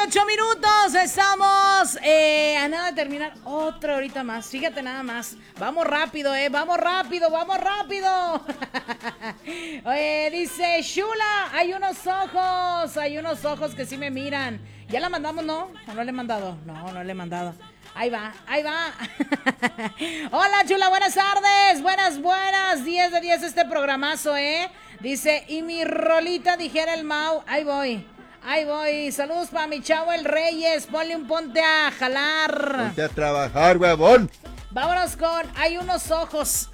8 minutos, estamos a nada de terminar otra horita más. Fíjate nada más. Vamos rápido, vamos rápido, vamos rápido. Oye, dice Shula, hay unos ojos que sí me miran. ¿Ya la mandamos, no? ¿O no le he mandado? No le he mandado. Ahí va. Hola, Chula, buenas tardes. Buenas. 10 de 10 este programazo, Dice, y mi rolita dijera el Mau. Ahí voy. Saludos para mi chavo el Reyes. Ponte a jalar. Ponte a trabajar, huevón. Vámonos con hay unos ojos